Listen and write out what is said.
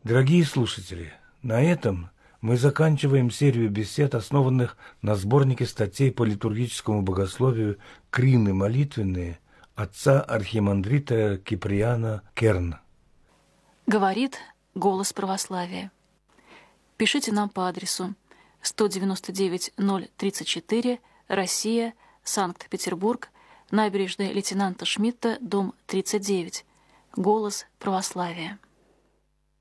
Дорогие слушатели, на этом мы заканчиваем серию бесед, основанных на сборнике статей по литургическому богословию «Крины молитвенные» отца архимандрита Киприана Керна. Говорит «Голос православия». Пишите нам по адресу 199-034, Россия, Санкт-Петербург, набережная лейтенанта Шмидта, дом 39. Голос православия.